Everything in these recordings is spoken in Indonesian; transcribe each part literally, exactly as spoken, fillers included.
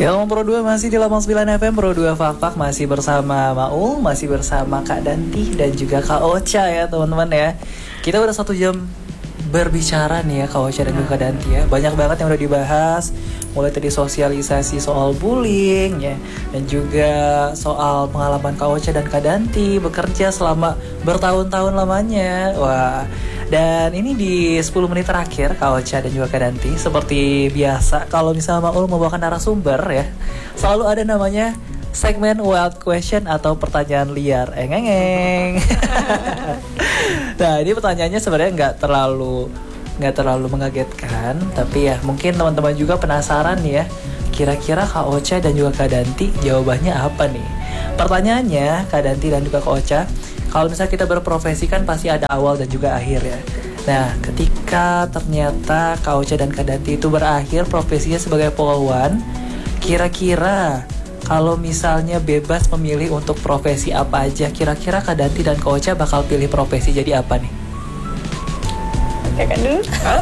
Ya, Pro dua masih di delapan puluh sembilan F M, Pro dua Fakfak masih bersama Maul, masih bersama Kak Danti dan juga Kak Ocha ya teman-teman ya. Kita udah satu jam berbicara nih ya Kak Ocha dan juga Kak Danti ya. Banyak banget yang udah dibahas, mulai tadi sosialisasi soal bullying ya, dan juga soal pengalaman Kak Ocha dan Kak Danti bekerja selama bertahun-tahun lamanya. Wah, dan ini di sepuluh menit terakhir Kak Ocha dan juga Kak Danti, seperti biasa kalau misalnya Maul membawakan narasumber ya, selalu ada namanya segmen wild question atau pertanyaan liar. Engeng-engeng. Nah, ini pertanyaannya sebenarnya nggak terlalu nggak terlalu mengagetkan, tapi ya mungkin teman-teman juga penasaran nih ya, kira-kira Kak Ocha dan juga Kak Danti jawabannya apa nih? Pertanyaannya Kak Danti dan juga Kak Ocha, kalau misalnya kita berprofesi kan pasti ada awal dan juga akhir ya. Nah, ketika ternyata Kak Ocha dan Kak Danti itu berakhir profesinya sebagai poluan, kira-kira kalau misalnya bebas memilih untuk profesi apa aja, kira-kira Kak Danti dan Kak Ocha bakal pilih profesi jadi apa nih? Kakak dulu.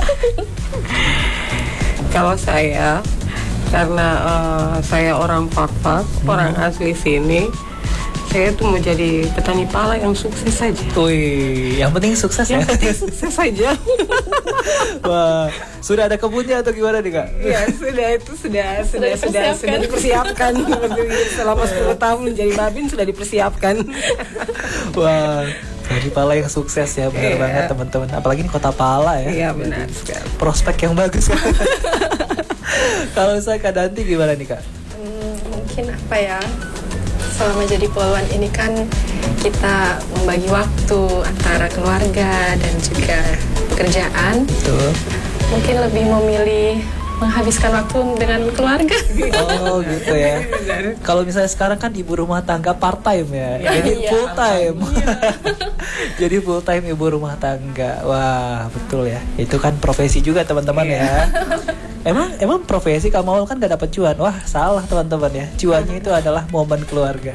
Kalau saya, karena uh, saya orang Fakfak, hmm. orang asli sini, saya tuh mau jadi petani pala yang sukses saja. Wih, yang penting sukses yang ya. Yang penting sukses saja. Wah, sudah ada kebunnya atau gimana nih Kak? Iya, sudah itu sudah sudah sudah sudah dipersiapkan. Selama sepuluh tahun jadi babin sudah dipersiapkan. Wah, jadi pala yang sukses ya, benar iya. banget teman-teman. Apalagi ini kota pala ya. Iya benar sekali. Prospek yang bagus. Kalau saya Kak Danti gimana nih Kak? Hmm, mungkin apa ya? Selama jadi poluan ini kan kita membagi waktu antara keluarga dan juga pekerjaan. Betul. Mungkin lebih memilih menghabiskan waktu dengan keluarga. Oh gitu ya. Kalau misalnya sekarang kan ibu rumah tangga part time ya, ya jadi iya, full time. Iya. Jadi full time ibu rumah tangga. Wah betul ya. Itu kan profesi juga teman-teman iya. ya. Emang emang profesi kamu kan gak dapat cuan. Wah salah teman-teman ya. Cuannya itu adalah momen keluarga.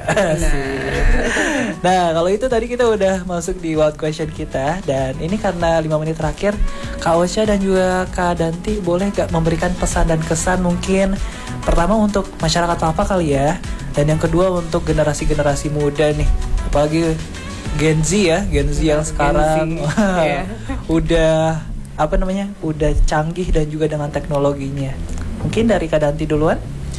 Nah kalau itu tadi kita udah masuk di wild question kita, dan ini karena lima menit terakhir, Kak Ocha dan juga Kak Danti boleh gak memberikan pesan dan kesan, mungkin pertama untuk masyarakat apa kali ya, dan yang kedua untuk generasi-generasi muda nih, apalagi Gen Z ya, Gen Z yang sekarang Z, yeah. udah apa namanya, udah canggih dan juga dengan teknologinya. Mungkin dari Kak Danti duluan.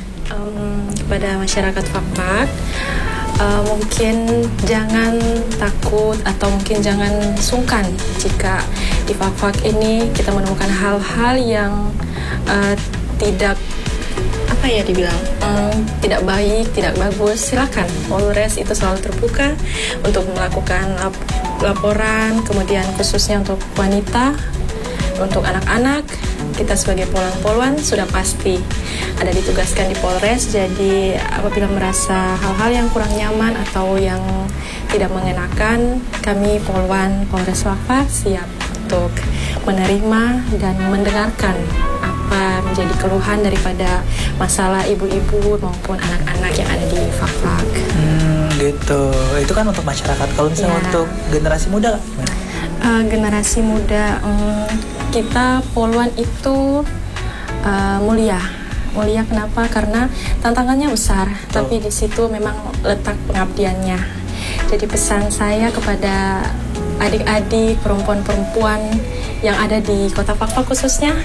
Um, kepada masyarakat Fakfak, uh, mungkin jangan takut atau mungkin jangan sungkan jika di Fakfak ini kita menemukan hal-hal yang uh, tidak apa ya dibilang um, tidak baik, tidak bagus. Silakan, Polres itu selalu terbuka untuk melakukan lap- laporan, kemudian khususnya untuk wanita, untuk anak-anak. Kita sebagai poluan-poluan sudah pasti ada ditugaskan di Polres. Jadi apabila merasa hal-hal yang kurang nyaman atau yang tidak mengenakan, kami poluan Polres Fakfak siap untuk menerima dan mendengarkan apa menjadi keluhan daripada masalah ibu-ibu maupun anak-anak yang ada di Fakfak. Hmm, gitu. Itu kan untuk masyarakat. Kalau misalnya ya. Untuk generasi muda, uh, generasi muda, um, kita poluan itu uh, mulia. Mulia kenapa? Karena tantangannya besar, oh. tapi di situ memang letak pengabdiannya. Jadi pesan saya kepada adik-adik, perempuan-perempuan yang ada di Kota Fakfak khususnya,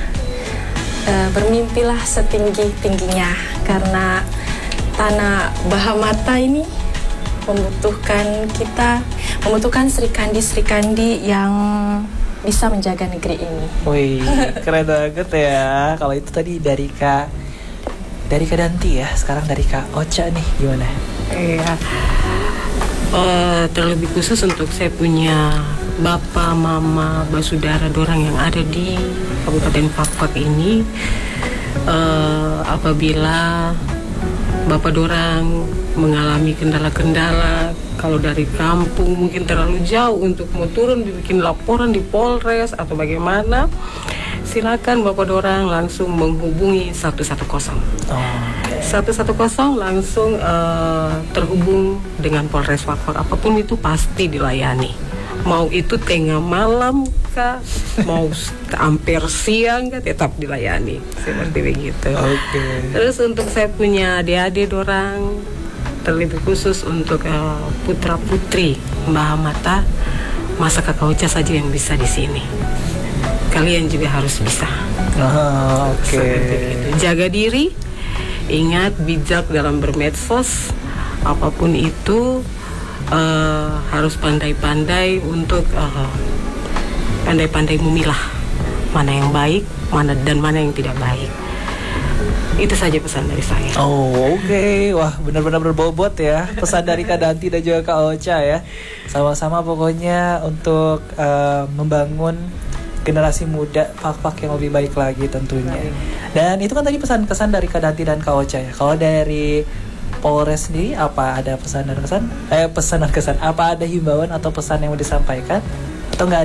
uh, bermimpilah setinggi-tingginya, karena tanah Bahamata ini membutuhkan kita, membutuhkan Sri Kandi-Sri Kandi yang bisa menjaga negeri ini. Wih, keren banget ya. Kalau itu tadi dari Kak dari Kak Danti ya. Sekarang dari Kak Ocha nih, gimana? Iya. Uh, terlebih khusus untuk saya punya bapak, mama, basudara dorang yang ada di Kabupaten Fakfak ini. Uh, apabila bapak dorang mengalami kendala-kendala, kalau dari kampung mungkin terlalu jauh untuk mau turun bikin laporan di Polres atau bagaimana, silakan bapak dorang langsung menghubungi satu satu nol. Okay. satu satu nol langsung uh, terhubung dengan Polres Fakfak, apapun itu pasti dilayani mau itu tengah malam kah, mau hampir siang kah, tetap dilayani seperti begitu. Oke. Terus untuk saya punya adik-adik dorang, terlebih khusus untuk uh, putra putri Mbah Mata, masa Kakak Ocha saja yang bisa di sini. Kalian juga harus bisa. Ah, oke. Seperti itu. Jaga diri, ingat bijak dalam bermedsos, apapun itu uh, harus pandai-pandai untuk uh, pandai-pandai memilah mana yang baik, mana dan mana yang tidak baik. Itu saja pesan dari saya. Oh, oke. Wah, benar-benar berbobot ya pesan dari Kak Danti dan juga Kak Ocha ya. Sama-sama pokoknya untuk uh, membangun generasi muda Fak-Fak yang lebih baik lagi tentunya. Dan itu kan tadi pesan-pesan dari Kak Danti dan Kak Ocha ya. Kalau dari Polres sendiri, apa ada pesan dan kesan? Eh, pesan dan kesan. Apa ada himbauan atau pesan yang mau disampaikan? Atau nggak